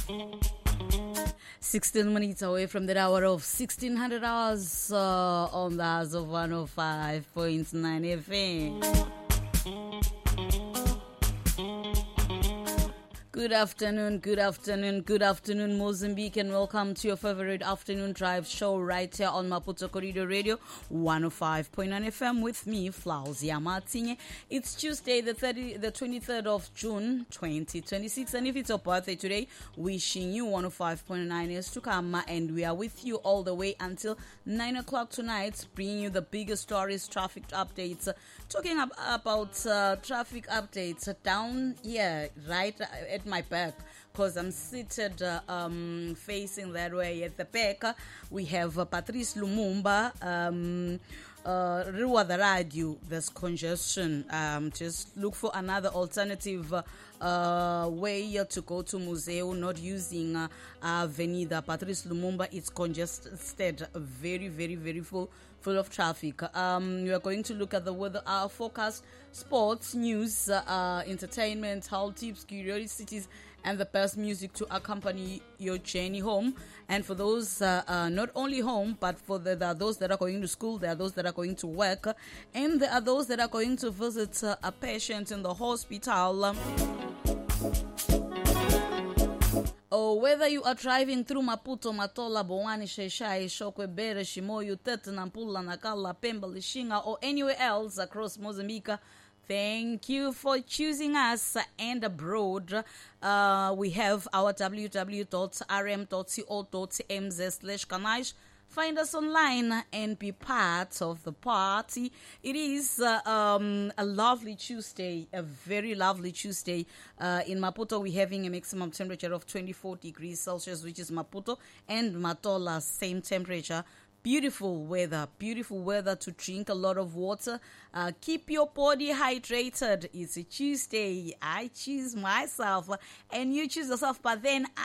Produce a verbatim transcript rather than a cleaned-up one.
sixteen minutes away from the hour of sixteen hundred hours uh, on the hours of one oh five point nine F M. Good afternoon, good afternoon, good afternoon, Mozambique, and welcome to your favorite afternoon drive show right here on Maputo Corridor Radio, one oh five point nine F M with me, Flauzia Martinez. It's Tuesday, the thirtieth, the twenty-third of June, twenty twenty-six, and if it's your birthday today, wishing you one oh five point nine years to come, and we are with you all the way until nine o'clock tonight, bringing you the biggest stories, traffic updates, talking ab- about uh, traffic updates down here, right at my back, because I'm seated uh, um, facing that way. At the back, uh, we have uh, Patrice Lumumba, um, uh, Rua the Radio. There's congestion. Um, just look for another alternative uh, uh, way to go to Museo, not using uh, Avenida Patrice Lumumba. It's congested, very, very, very full. Full of traffic. Um, we are going to look at the weather, our forecast, sports, news, uh, entertainment, health tips, curiosities, and the best music to accompany your journey home. And for those uh, uh, not only home, but for the, there are those that are going to school, there are those that are going to work, and there are those that are going to visit uh, a patient in the hospital. Oh, whether you are driving through Maputo, Matola, Boani, Sheshai, Shokwe, Bere, Shimoyu, Tete, Nampula, Nakala, Pemba, Lishinga, or anywhere else across Mozambique, thank you for choosing us. And abroad, uh, we have our w w w dot r m dot co dot m z slash kanaj. Find us online and be part of the party. It is uh, um, a lovely Tuesday, a very lovely Tuesday. Uh, in Maputo, we're having a maximum temperature of twenty-four degrees Celsius, which is Maputo, and Matola, same temperature. Beautiful weather, beautiful weather to drink a lot of water. Uh, keep your body hydrated. It's a Tuesday. I choose myself and you choose yourself, but then